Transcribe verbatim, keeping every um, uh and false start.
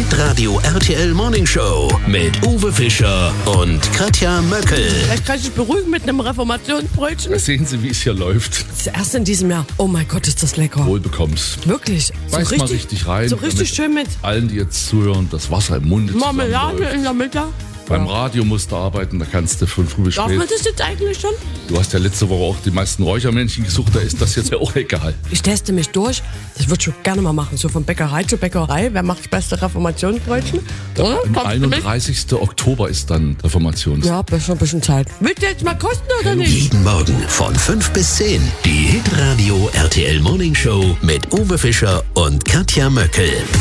Hitradio R T L Morning Show mit Uwe Fischer und Katja Möckel. Vielleicht kann ich dich beruhigen mit einem Reformationsbrötchen. Sehen Sie, wie es hier läuft. Das erste in diesem Jahr. Oh mein Gott, ist das lecker. Wohl bekomm's. Wirklich. So Beiß richtig, mal richtig rein. So richtig damit schön mit allen, die jetzt zuhören, das Wasser im Mund Marmelade zusammenläuft. in der Mitte. Beim Radio musst du arbeiten, da kannst du von früh bis Darf man spät. das jetzt eigentlich schon? Du hast ja letzte Woche auch die meisten Räuchermännchen gesucht, da ist das jetzt ja auch egal. Ich teste mich durch. Das würde ich schon gerne mal machen. So von Bäckerei zu Bäckerei. Wer macht das beste Reformationsbrötchen? Oder? Am Kommst du mit? einunddreißigsten Oktober ist dann Reformations. Ja, ist schon ein bisschen Zeit. Willst du jetzt mal kosten oder nicht? Jeden Morgen von fünf bis zehn. Die Hitradio R T L Morning Show mit Uwe Fischer und Katja Möckel.